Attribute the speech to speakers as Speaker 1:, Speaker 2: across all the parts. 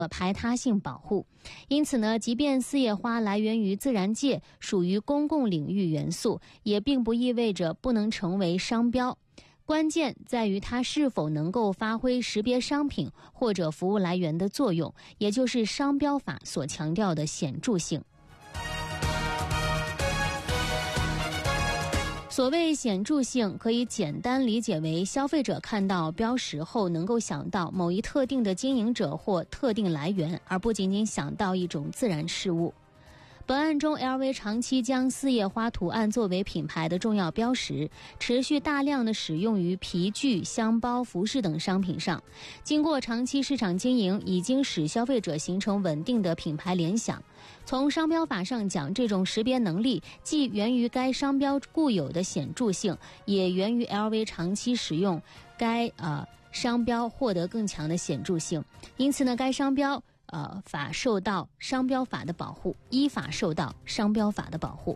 Speaker 1: 排他性保护。因此呢，即便四叶花来源于自然界，属于公共领域元素，也并不意味着不能成为商标。关键在于它是否能够发挥识别商品或者服务来源的作用，也就是商标法所强调的显著性。所谓显著性，可以简单理解为消费者看到标识后能够想到某一特定的经营者或特定来源，而不仅仅想到一种自然事物。本案中 LV 长期将四叶花图案作为品牌的重要标识，持续大量的使用于皮具、箱包、服饰等商品上。经过长期市场经营，已经使消费者形成稳定的品牌联想。从商标法上讲，这种识别能力既源于该商标固有的显著性，也源于 LV 长期使用该商标获得更强的显著性。因此呢，该商标法受到商标法的保护，依法受到商标法的保护。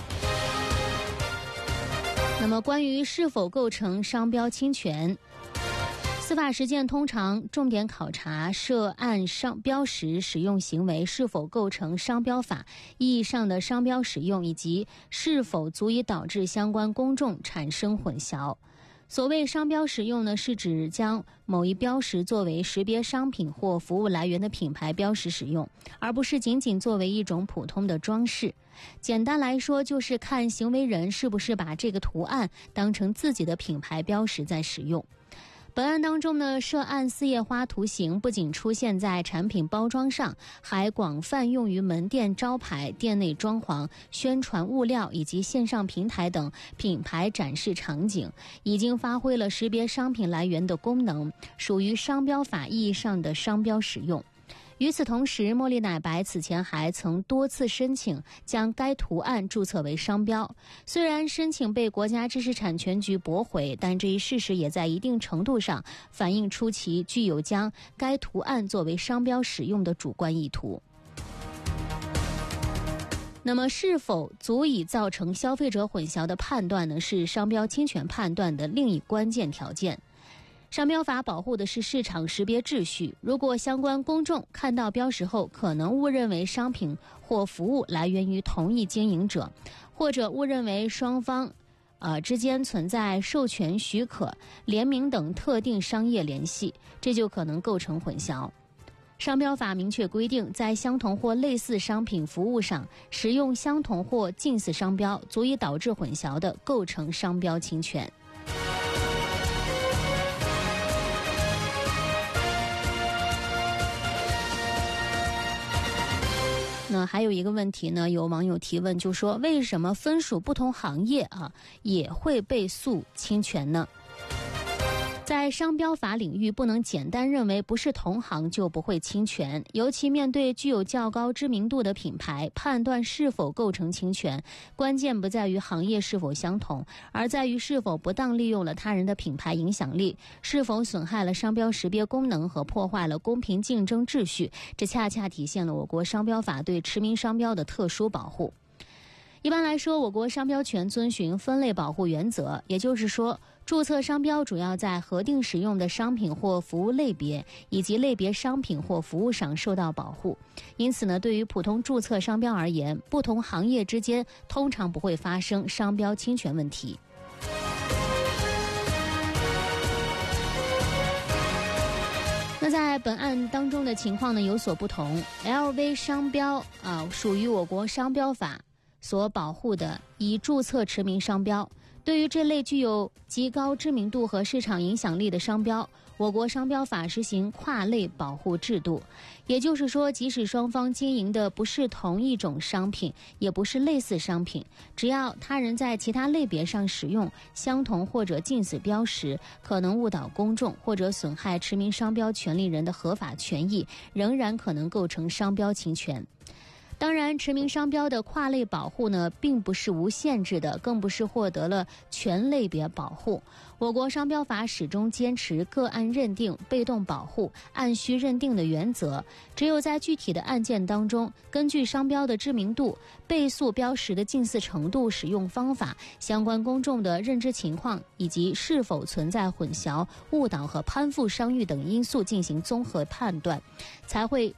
Speaker 1: 那么关于是否构成商标侵权，司法实践通常重点考察涉案商标识使用行为是否构成商标法意义上的商标使用，以及是否足以导致相关公众产生混淆。所谓商标使用呢，是指将某一标识作为识别商品或服务来源的品牌标识使用，而不是仅仅作为一种普通的装饰。简单来说，就是看行为人是不是把这个图案当成自己的品牌标识在使用。本案当中呢，涉案四叶花图形不仅出现在产品包装上，还广泛用于门店招牌、店内装潢、宣传物料以及线上平台等品牌展示场景，已经发挥了识别商品来源的功能，属于商标法意义上的商标使用。与此同时，茉莉奶白此前还曾多次申请将该图案注册为商标，虽然申请被国家知识产权局驳回，但这一事实也在一定程度上反映出其具有将该图案作为商标使用的主观意图。那么是否足以造成消费者混淆的判断呢，是商标侵权判断的另一关键条件。商标法保护的是市场识别秩序，如果相关公众看到标识后可能误认为商品或服务来源于同一经营者，或者误认为双方之间存在授权许可、联名等特定商业联系，这就可能构成混淆。商标法明确规定，在相同或类似商品服务上使用相同或近似商标，足以导致混淆的，构成商标侵权。那还有一个问题呢，有网友提问，就说为什么分属不同行业也会被诉侵权呢？在商标法领域，不能简单认为不是同行就不会侵权，尤其面对具有较高知名度的品牌，判断是否构成侵权，关键不在于行业是否相同，而在于是否不当利用了他人的品牌影响力，是否损害了商标识别功能和破坏了公平竞争秩序，这恰恰体现了我国商标法对驰名商标的特殊保护。一般来说，我国商标权遵循分类保护原则，也就是说，注册商标主要在核定使用的商品或服务类别以及类别商品或服务上受到保护。因此呢，对于普通注册商标而言，不同行业之间通常不会发生商标侵权问题。那在本案当中的情况呢有所不同， LV 商标属于我国商标法所保护的以注册驰名商标。对于这类具有极高知名度和市场影响力的商标，我国商标法实行跨类保护制度。也就是说，即使双方经营的不是同一种商品，也不是类似商品，只要他人在其他类别上使用相同或者近似标识，可能误导公众或者损害驰名商标权利人的合法权益，仍然可能构成商标侵权。当然，驰名商标的跨类保护呢，并不是无限制的，更不是获得了全类别保护。我国商标法始终坚持个案认定、被动保护、按需认定的原则。只有在具体的案件当中，根据商标的知名度、被诉标识的近似程度、使用方法、相关公众的认知情况，以及是否存在混淆、误导和攀附商誉等因素进行综合判断，才会